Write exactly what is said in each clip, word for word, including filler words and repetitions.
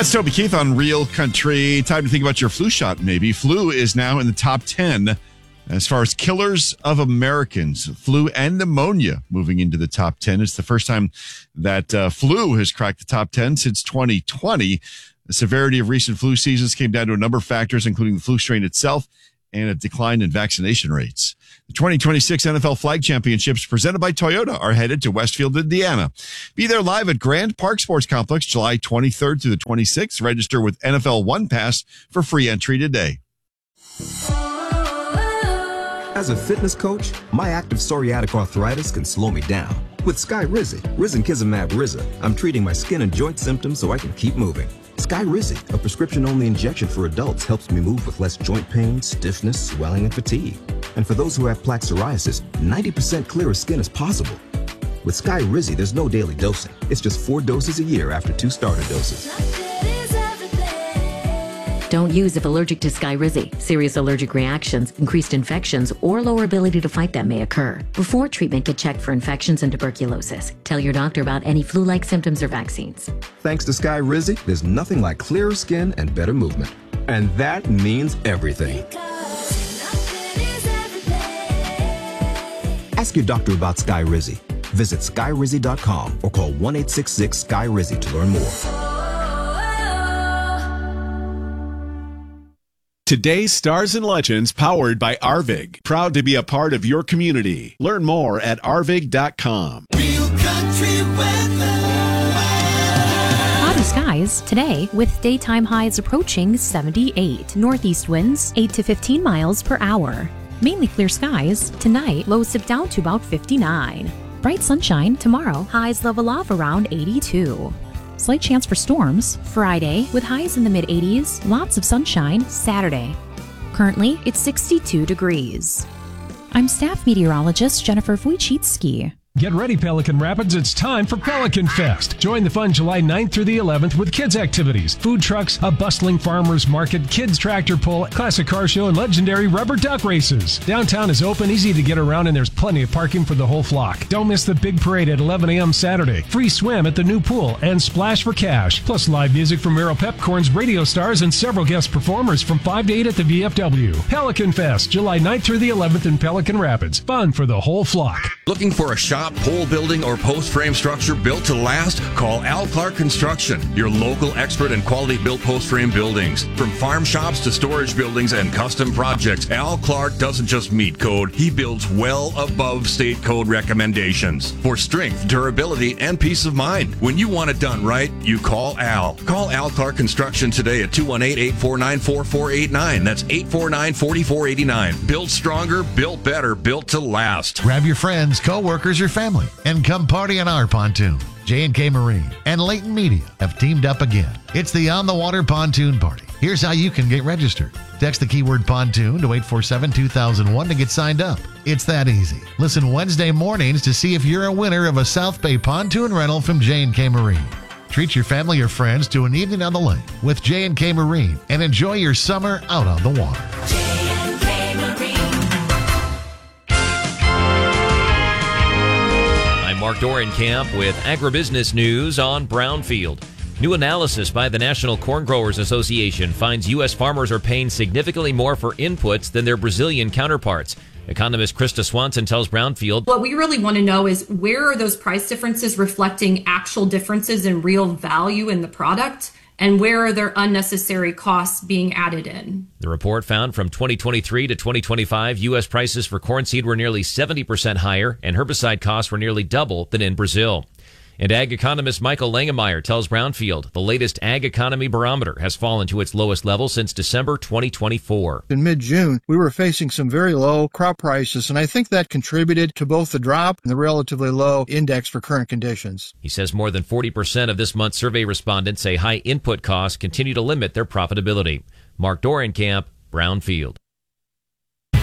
It's Toby Keith on Real Country. Time to think about your flu shot, maybe. Flu is now in the top ten as far as killers of Americans. Flu and pneumonia moving into the top ten. It's the first time that uh, flu has cracked the top ten since twenty twenty. The severity of recent flu seasons came down to a number of factors, including the flu strain itself and a decline in vaccination rates. The twenty twenty-six N F L Flag Championships presented by Toyota are headed to Westfield, Indiana. Be there live at Grand Park Sports Complex July twenty-third through the twenty-sixth. Register with N F L One Pass for free entry today. As a fitness coach, my active psoriatic arthritis can slow me down. With Skyrizi, Risankizumab Riza, I'm treating my skin and joint symptoms so I can keep moving. Skyrizi, a prescription-only injection for adults, helps me move with less joint pain, stiffness, swelling, and fatigue. And for those who have plaque psoriasis, ninety percent clearer skin is possible. With Skyrizi, there's no daily dosing. It's just four doses a year after two starter doses. Don't use if allergic to Skyrizi. Serious allergic reactions, increased infections, or lower ability to fight them may occur. Before treatment, get checked for infections and tuberculosis. Tell your doctor about any flu-like symptoms or vaccines. Thanks to Skyrizi, there's nothing like clearer skin and better movement. And that means everything. Ask your doctor about Skyrizi. Visit Skyrizi dot com or call one eight six six Sky Rizi to learn more. Today's Stars and Legends powered by Arvig. Proud to be a part of your community. Learn more at arvig dot com. Real country weather. Cloudy skies today with daytime highs approaching seventy-eight. Northeast winds eight to fifteen miles per hour. Mainly clear skies. Tonight, lows dip down to about fifty-nine. Bright sunshine tomorrow. Highs level off around eighty-two. Slight chance for storms Friday with highs in the mid eighties. Lots of sunshine Saturday. Currently, it's sixty-two degrees. I'm staff meteorologist Jennifer Wojcicki. Get ready, Pelican Rapids. It's time for Pelican Fest. Join the fun July ninth through the eleventh with kids' activities, food trucks, a bustling farmers market, kids' tractor pull, classic car show, and legendary rubber duck races. Downtown is open, easy to get around, and there's plenty of parking for the whole flock. Don't miss the big parade at eleven a.m. Saturday. Free swim at the new pool and splash for cash. Plus live music from Merrill Pepcorn's radio stars and several guest performers from five to eight at the V F W. Pelican Fest, July ninth through the eleventh in Pelican Rapids. Fun for the whole flock. Looking for a shop, pole building, or post frame structure built to last? Call Al Clark Construction, your local expert in quality built post frame buildings. From farm shops to storage buildings and custom projects, Al Clark doesn't just meet code, he builds well above state code recommendations for strength, durability, and peace of mind. When you want it done right, you call Al. Call Al Clark Construction today at two one eight, eight four nine, four four eight nine. That's eight four nine, four four eight nine. Built stronger, built better, built to last. Grab your friends, co-workers, or family and come party on our pontoon. J and K Marine and Leighton Media have teamed up again. It's the On the Water Pontoon Party. Here's how you can get registered. Text the keyword pontoon to eight four seven, two thousand one to get signed up. It's that easy. Listen Wednesday mornings to see if you're a winner of a South Bay pontoon rental from J and K Marine. Treat your family or friends to an evening on the lake with J and K Marine and enjoy your summer out on the water. Mark Dorenkamp with agribusiness news on Brownfield. New analysis by the National Corn Growers Association finds U S farmers are paying significantly more for inputs than their Brazilian counterparts. Economist Krista Swanson tells Brownfield, what we really want to know is where are those price differences reflecting actual differences in real value in the product? And where are there unnecessary costs being added in? The report found from twenty twenty-three to twenty twenty-five, U S prices for corn seed were nearly seventy percent higher, and herbicide costs were nearly double than in Brazil. And ag economist Michael Langemeyer tells Brownfield the latest ag economy barometer has fallen to its lowest level since December twenty twenty-four. In mid-June, we were facing some very low crop prices, and I think that contributed to both the drop and the relatively low index for current conditions. He says more than forty percent of this month's survey respondents say high input costs continue to limit their profitability. Mark Dorenkamp, Brownfield.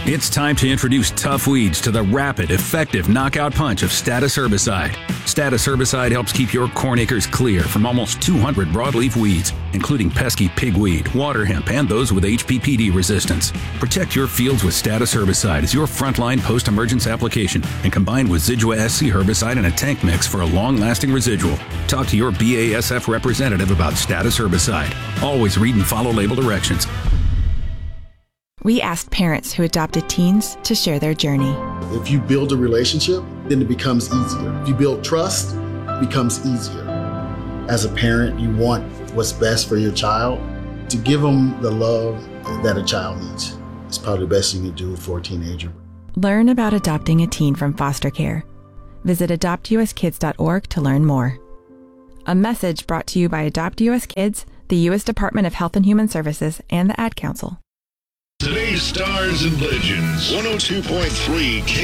It's time to introduce tough weeds to the rapid, effective knockout punch of Status herbicide. Status herbicide helps keep your corn acres clear from almost two hundred broadleaf weeds, including pesky pigweed, water hemp, and those with H P P D resistance. Protect your fields with Status herbicide as your frontline post-emergence application and combined with Zidua S C herbicide in a tank mix for a long-lasting residual. Talk to your B A S F representative about Status herbicide. Always read and follow label directions. We asked parents who adopted teens to share their journey. If you build a relationship, then it becomes easier. If you build trust, it becomes easier. As a parent, you want what's best for your child. To give them the love that a child needs is probably the best thing you can do for a teenager. Learn about adopting a teen from foster care. Visit adopt u s kids dot org to learn more. A message brought to you by Adopt U S Kids, the U S Department of Health and Human Services, and the Ad Council. Today's Stars and Legends, one oh two point three K